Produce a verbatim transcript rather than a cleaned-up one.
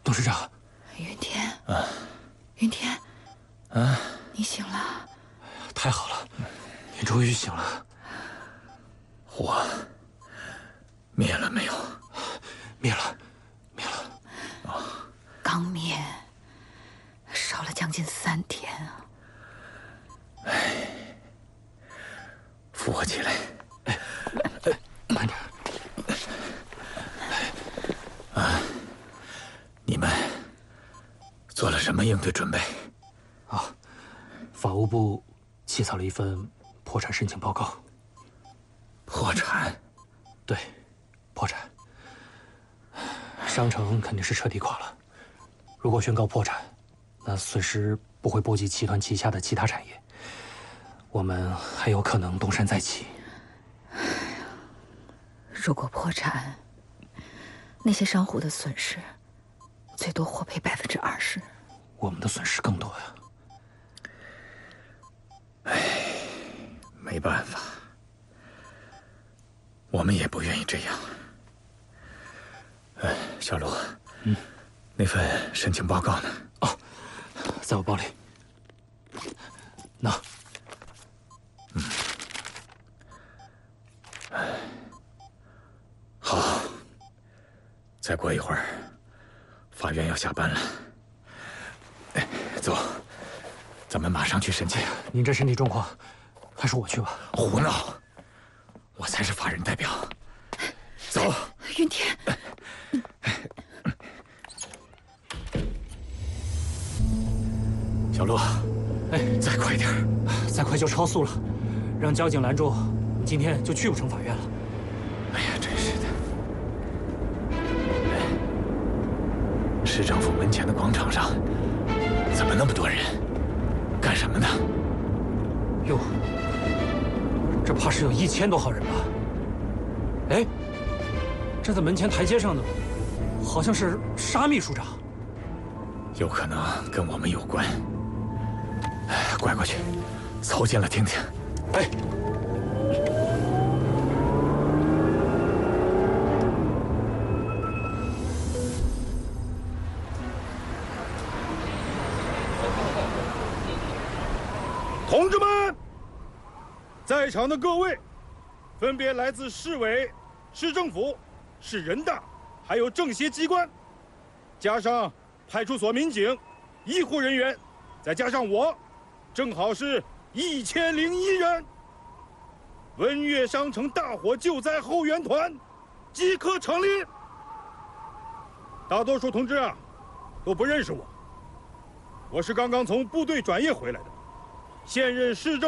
董事长， 云天， 啊， 云天， 啊， 你醒了， 太好了，你终于醒了。 火灭了没有？ 灭了，灭了。 哦，刚灭，烧了将近三天啊。 哎，扶我起来。 哎，哎，慢点。 啊，你们做了什么应对准备？ 啊，法务部起草了一份破产申请报告。 破产？ 对，破产。商城肯定是彻底垮了。如果宣告破产，那损失不会波及集团旗下的其他产业，我们还有可能东山再起。 哎呀，如果破产，那些商户的损失最多获赔百分之二十， 我们的损失更多呀。 唉，没办法，我们也不愿意这样。哎，小陆， 嗯， 那份申请报告呢？ 哦，在我包里。那， 嗯，哎，好。再过一会儿，法院要下班了。哎，走，咱们马上去申请。 您这身体状况，还是我去吧。 胡闹！我才是法人代表。走。 云天。 小陆， 哎， 再快点， 再快就超速了，让交警拦住，今天就去不成法院了。 哎呀，真是的！哎，市政府门前的广场上，怎么那么多人？干什么呢？ 哟，这怕是有一千多号人吧？哎，站在门前台阶上的，好像是沙秘书长。 有可能跟我们有关。哎，拐过去，凑近了听听。 哎， 同志们，在场的各位，分别来自市委、市政府、市人大，还有政协机关，加上派出所民警、医护人员，再加上我，正好是一千零一人。文悦商城大火救灾后援团即刻成立。大多数同志啊，都不认识我，我是刚刚从部队转业回来的，现任市政。